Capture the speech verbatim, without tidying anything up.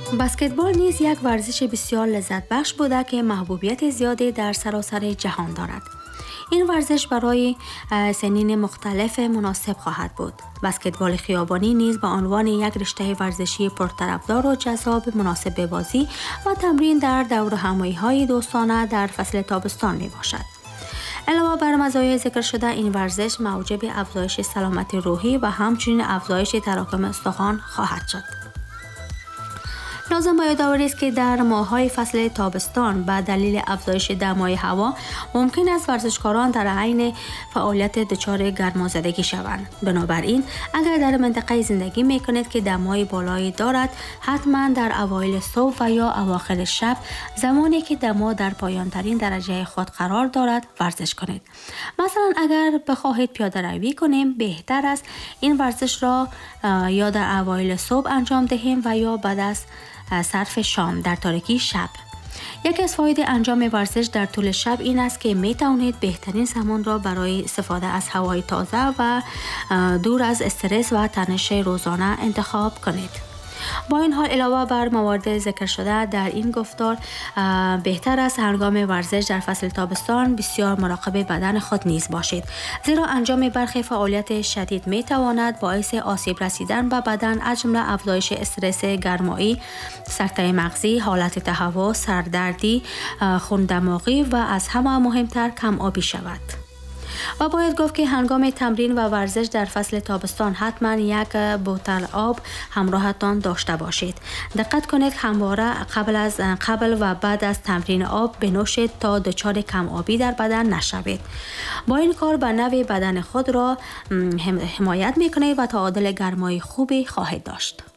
بسکتبال نیز یک ورزش بسیار لذت بخش بوده که محبوبیت زیادی در سراسر جهان دارد. این ورزش برای سنین مختلف مناسب خواهد بود. بسکتبال خیابانی نیز به عنوان یک رشته ورزشی پرطرفدار و جذاب مناسب به بازی و تمرین در دورهمی‌های دوستانه در فصل تابستان می باشد. علاوه بر مزایای ذکر شده، این ورزش موجب افزایش سلامت روحی و همچنین افزایش تراکم استخوان خواهد شد. لازم باید آوری است که در ماه‌های فصل تابستان به دلیل افزایش دمای هوا ممکن است ورزشکاران در حین فعالیت دچار گرمازدگی شوند. بنابراین اگر در منطقه زندگی می‌کنید که دمای بالایی دارد، حتما در اوایل صبح و یا اواخر شب، زمانی که دما در پایان‌ترین درجه خود قرار دارد، ورزش کنید. مثلا اگر بخواهید پیاده روی کنیم، بهتر است این ورزش را یا در اوایل صبح انجام دهیم و یا بعد از صرف شام در تاریکی شب. یکی از فواید انجام ورزش در طول شب این است که می توانید بهترین زمان را برای استفاده از هوای تازه و دور از استرس و تنش روزانه انتخاب کنید. با این حال علاوه بر موارد ذکر شده در این گفتار، بهتر است هنگام ورزش در فصل تابستان بسیار مراقب بدن خود نیز باشید، زیرا انجام برخی فعالیت شدید می تواند باعث آسیب رسیدن به بدن از جمله افزایش استرس گرمایی، سکته مغزی، حالت تهوع، سردردی، خون دماغی و از همه مهمتر کم آبی شود. و باید گفت که هنگام تمرین و ورزش در فصل تابستان حتما یک بوتل آب همراهتان داشته باشید. دقت کنید همواره قبل از قبل و بعد از تمرین آب بنوشید تا دچار کم آبی در بدن نشوید. با این کار به نوع بدن خود را حمایت میکنید و تعادل گرمای خوبی خواهید داشت.